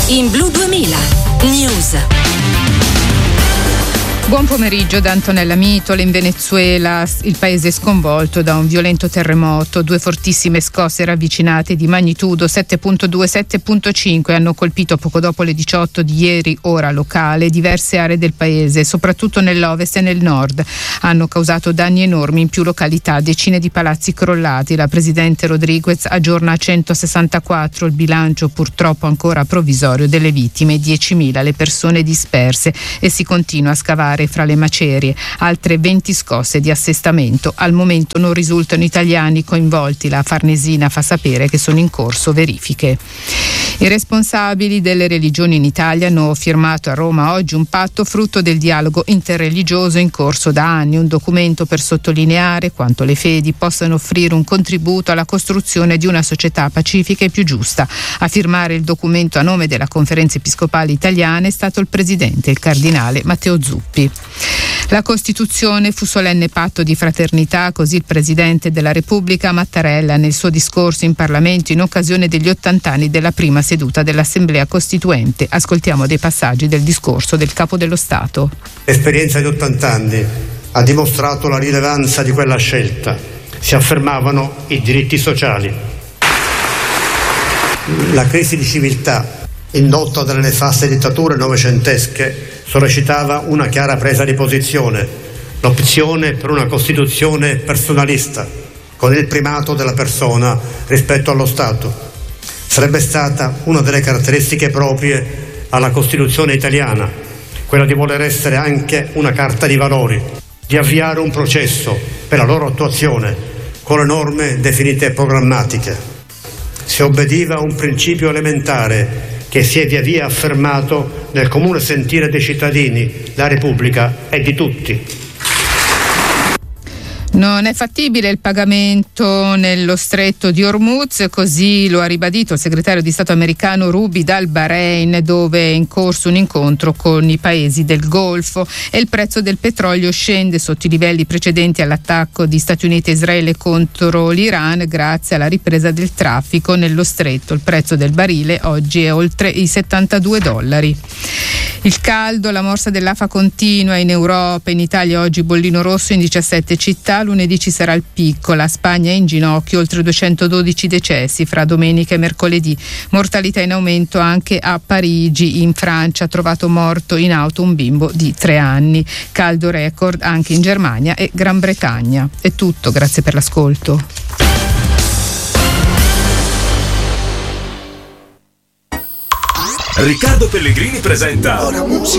In Blu 2000 News. Buon pomeriggio da Antonella Mitole. In Venezuela il paese è sconvolto da un violento terremoto. 2 fortissime scosse ravvicinate di magnitudo 7.2 e 7.5 hanno colpito poco dopo le 18 di ieri, ora locale, diverse aree del paese, soprattutto nell'ovest e nel nord. Hanno causato danni enormi in più località, decine di palazzi crollati. La presidente Rodriguez aggiorna a 164 il bilancio, purtroppo ancora provvisorio, delle vittime, 10.000 le persone disperse, e si continua a scavare fra le macerie. Altre 20 scosse di assestamento. Al momento non risultano italiani coinvolti. La Farnesina fa sapere che sono in corso verifiche. I responsabili delle religioni in Italia hanno firmato a Roma oggi un patto frutto del dialogo interreligioso in corso da anni, un documento per sottolineare quanto le fedi possano offrire un contributo alla costruzione di una società pacifica e più giusta. A firmare il documento a nome della Conferenza Episcopale Italiana è stato il presidente, il cardinale Matteo Zuppi. La Costituzione fu solenne patto di fraternità, così il Presidente della Repubblica Mattarella nel suo discorso in Parlamento in occasione degli 80 anni della prima seduta dell'Assemblea Costituente. Ascoltiamo dei passaggi del discorso del Capo dello Stato. L'esperienza di 80 anni ha dimostrato la rilevanza di quella scelta. Si affermavano i diritti sociali. La crisi di civiltà indotta dalle nefaste dittature novecentesche sollecitava una chiara presa di posizione, l'opzione per una Costituzione personalista, con il primato della persona rispetto allo Stato. Sarebbe stata una delle caratteristiche proprie alla Costituzione italiana, quella di voler essere anche una carta di valori, di avviare un processo per la loro attuazione con le norme definite programmatiche. Si obbediva a un principio elementare che si è via via affermato nel comune sentire dei cittadini: la Repubblica è di tutti. Non è fattibile il pagamento nello stretto di Hormuz, così lo ha ribadito il segretario di Stato americano Ruby dal Bahrain, dove è in corso un incontro con i paesi del Golfo, e il prezzo del petrolio scende sotto i livelli precedenti all'attacco di Stati Uniti e Israele contro l'Iran grazie alla ripresa del traffico nello stretto. Il prezzo del barile oggi è oltre i $72. Il caldo, la morsa dell'afa continua in Europa. In Italia oggi bollino rosso in 17 città. Lunedì ci sarà il picco. La Spagna è in ginocchio, oltre 212 decessi fra domenica e mercoledì. Mortalità in aumento anche a Parigi. In Francia ha trovato morto in auto un bimbo di 3 anni. Caldo record anche in Germania e Gran Bretagna. È tutto, grazie per l'ascolto. Riccardo Pellegrini presenta